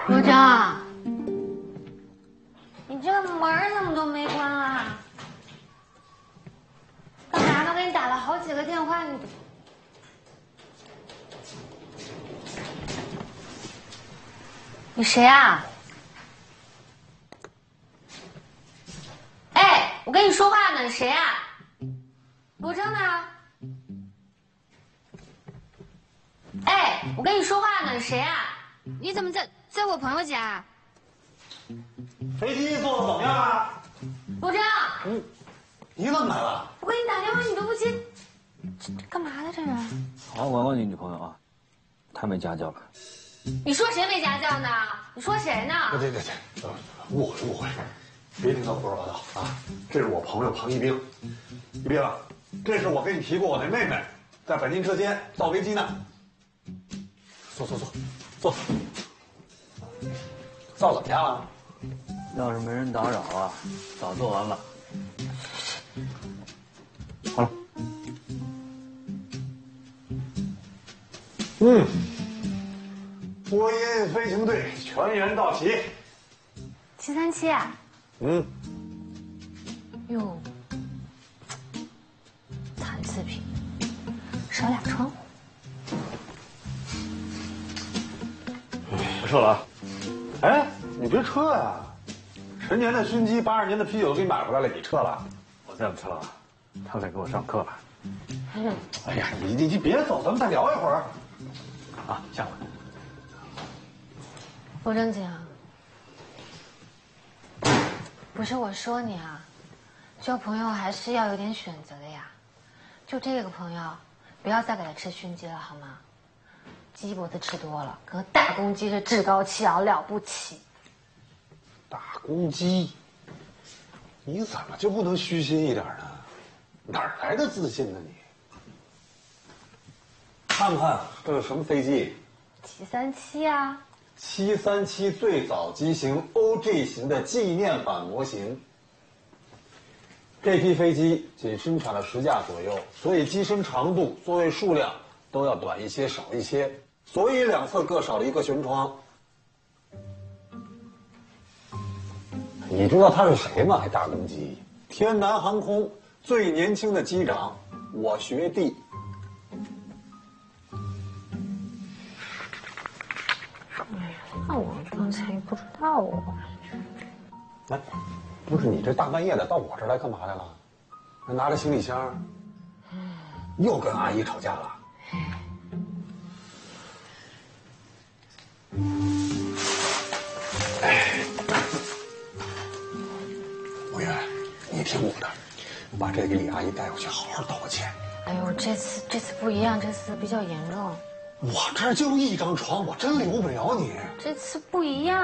部长，你这个门怎么都没关啊？干嘛呢？我给你打了好几个电话，你谁啊？哎，我跟你说话呢，你谁啊？罗征呢？哎，我跟你说话呢，你谁啊？你怎么在我朋友家？ 飞机坐的怎么样啊？ 罗征， 你怎么来了？ 我给你打电话你都不接，这干嘛呢？这是？ 好好管管你女朋友啊，太没家教了。 你说谁没家教呢？你说谁呢？ 对，误会，别听他胡说八道啊！这是我朋友庞一兵，一兵，这是我跟你提过我那妹妹，在本地车间造飞机呢。坐，造怎么样了？ 要是没人打扰啊，早做完了。好了。 波音飞行队全员到齐。 737啊？哟，残次品，少俩窗户。 不撤了啊！哎，你别撤呀！10年的熏鸡，80年的啤酒都给你买回来了，你撤了？ 我再不撤了，他该给我上课了。 哎呀，你别走，咱们再聊一会儿。啊，下回。 罗正经，不是我说你啊，交朋友还是要有点选择的呀。就这个朋友，不要再给他吃熏鸡了好吗？鸡脖子吃多了，跟个大公鸡是趾高气扬，了不起。 大公鸡，你怎么就不能虚心一点呢？哪儿来的自信呢你？看看这是什么飞机 737啊。 ？737最早机型 OG 型的纪念版模型。这批飞机仅生产了10架左右，所以机身长度、座位数量都要短一些、少一些，所以两侧各少了一个舷窗。你知道他是谁吗？还大公鸡？天南航空最年轻的机长，我学弟。 那我刚才不知道啊。 哎，不是你这大半夜的到我这儿来干嘛来了？拿着行李箱，又跟阿姨吵架了。哎，吴源，你听我的，把这给李阿姨带回去，好好道个歉。 哎呦，这次不一样，这次比较严重。 我这儿就一张床，我真留不了你。 这次不一样。